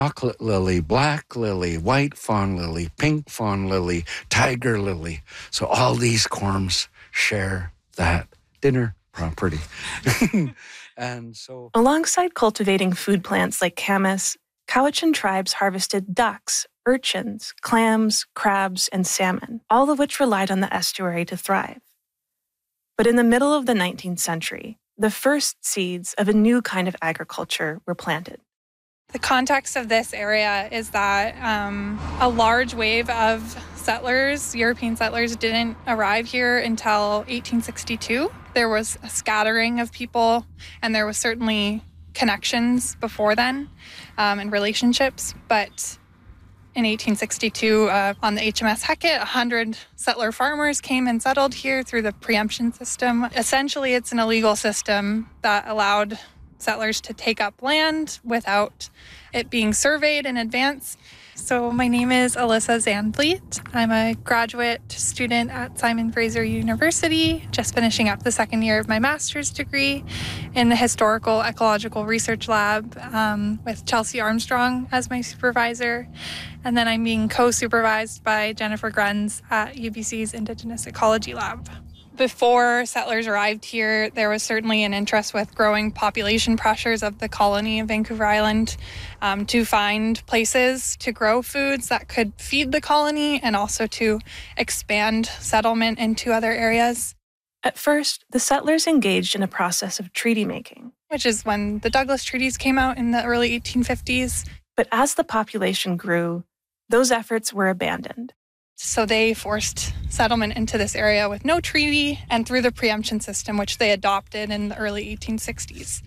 chocolate lily, black lily, white fawn lily, pink fawn lily, tiger lily. So all these corms share that dinner property. And so, alongside cultivating food plants like camas, Cowichan tribes harvested ducks, urchins, clams, crabs, and salmon, all of which relied on the estuary to thrive. But in the middle of the 19th century, the first seeds of a new kind of agriculture were planted. The context of this area is that a large wave of settlers, European settlers, didn't arrive here until 1862. There was a scattering of people, and there was certainly connections before then and relationships. But in 1862, on the HMS Hecate, 100 settler farmers came and settled here through the preemption system. Essentially, it's an illegal system that allowed settlers to take up land without it being surveyed in advance. So my name is Alyssa Zandvliet. I'm a graduate student at Simon Fraser University, just finishing up the second year of my master's degree in the Historical Ecological Research Lab with Chelsea Armstrong as my supervisor. And then I'm being co-supervised by Jennifer Grunz at UBC's Indigenous Ecology Lab. Before settlers arrived here, there was certainly an interest with growing population pressures of the colony of Vancouver Island to find places to grow foods that could feed the colony and also to expand settlement into other areas. At first, the settlers engaged in a process of treaty making, which is when the Douglas Treaties came out in the early 1850s. But as the population grew, those efforts were abandoned. So they forced settlement into this area with no treaty and through the preemption system, which they adopted in the early 1860s.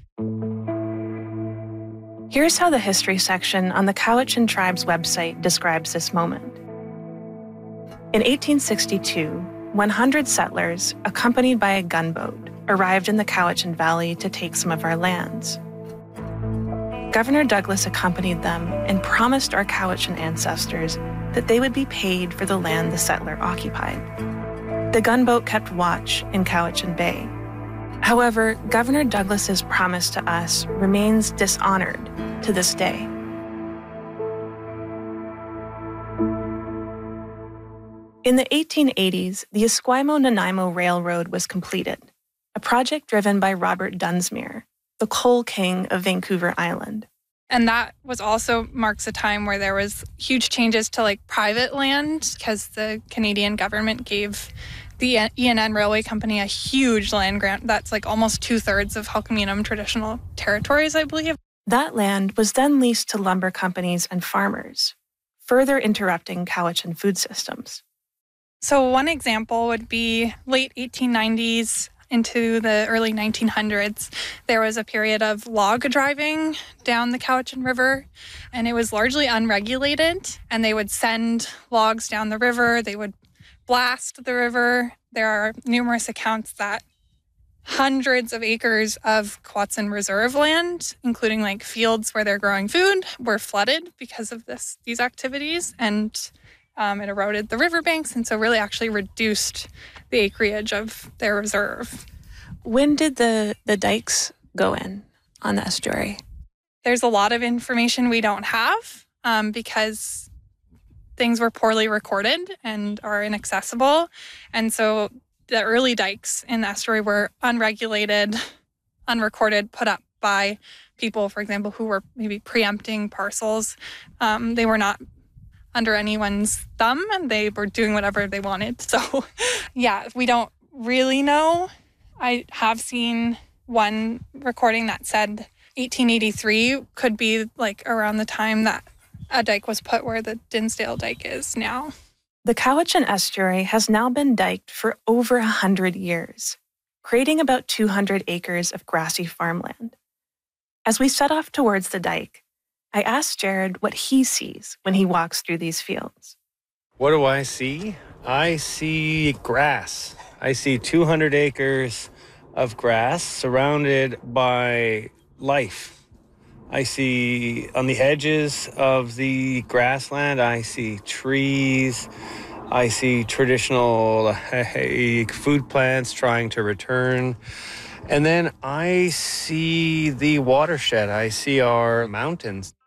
Here's how the history section on the Cowichan Tribe's website describes this moment. In 1862, 100 settlers, accompanied by a gunboat, arrived in the Cowichan Valley to take some of our lands. Governor Douglas accompanied them and promised our Cowichan ancestors that they would be paid for the land the settler occupied. The gunboat kept watch in Cowichan Bay. However, Governor Douglas's promise to us remains dishonored to this day. In the 1880s, the Esquimalt-Nanaimo Railroad was completed, a project driven by Robert Dunsmuir, the coal king of Vancouver Island. And that was also marks a time where there was huge changes to private land because the Canadian government gave the ENN Railway Company a huge land grant that's almost 2/3 of Halkamenim traditional territories, I believe. That land was then leased to lumber companies and farmers, further interrupting Cowichan food systems. So one example would be late 1890s into the early 1900s. There was a period of log driving down the Cowichan River, and it was largely unregulated, and they would send logs down the river. They would blast the river. There are numerous accounts that hundreds of acres of Quw'utsun Reserve land, including fields where they're growing food, were flooded because of these activities, and it eroded the riverbanks, and so really actually reduced the acreage of their reserve. When did the dikes go in on the estuary? There's a lot of information we don't have because things were poorly recorded and are inaccessible. And so the early dikes in the estuary were unregulated, unrecorded, put up by people, for example, who were maybe preempting parcels. They were not under anyone's thumb, and they were doing whatever they wanted. So, yeah, we don't really know. I have seen one recording that said 1883 could be around the time that a dike was put where the Dinsdale Dike is now. The Cowichan Estuary has now been diked for over 100 years, creating about 200 acres of grassy farmland. As we set off towards the dike, I asked Jared what he sees when he walks through these fields. What do I see? I see grass. I see 200 acres of grass surrounded by life. I see on the edges of the grassland, I see trees. I see traditional food plants trying to return. And then I see the watershed. I see our mountains.